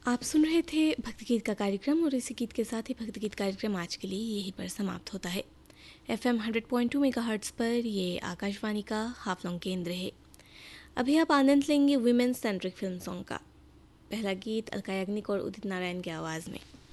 आप सुन रहे थे भक्ति गीत का कार्यक्रम और इसी गीत के साथ ही भक्ति गीत कार्यक्रम आज के लिए यहीं पर समाप्त होता है। FM 100.2 मेगाहर्ट्ज़ पर ये आकाशवाणी का हाफलॉन्ग केंद्र है। अभी आप आनंद लेंगे वुमेन सेंट्रिक फिल्म सॉन्ग का। पहला गीत अलका याग्निक और उदित नारायण की आवाज़ में।